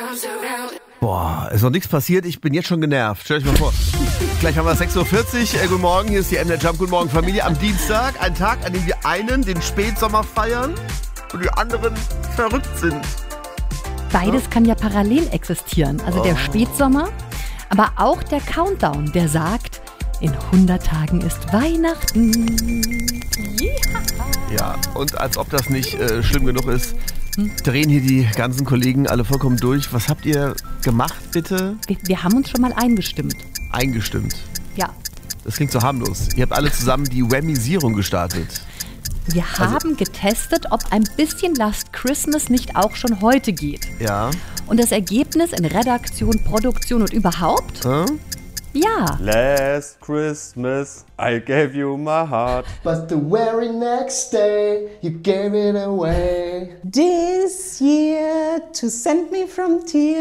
Boah, ist noch nichts passiert, ich bin jetzt schon genervt. Stell euch mal vor. Gleich haben wir 6.40 Uhr. Guten Morgen, hier ist die MDR Jump. Guten Morgen, Familie. Am Dienstag, ein Tag, an dem wir einen, den Spätsommer feiern und die anderen verrückt sind. Beides kann ja parallel existieren. Also der Spätsommer, aber auch der Countdown, der sagt, in 100 Tagen ist Weihnachten. Ja, und als ob das nicht schlimm genug ist, drehen hier die ganzen Kollegen alle vollkommen durch. Was habt ihr gemacht, bitte? Wir haben uns schon mal eingestimmt. Eingestimmt. Ja. Das klingt so harmlos. Ihr habt alle zusammen die Whammisierung gestartet. Wir haben getestet, ob ein bisschen Last Christmas nicht auch schon heute geht. Ja. Und das Ergebnis in Redaktion, Produktion und überhaupt? Ja. Last Christmas, I gave you my heart. But the very next day, you gave it away. This year to send me from tears.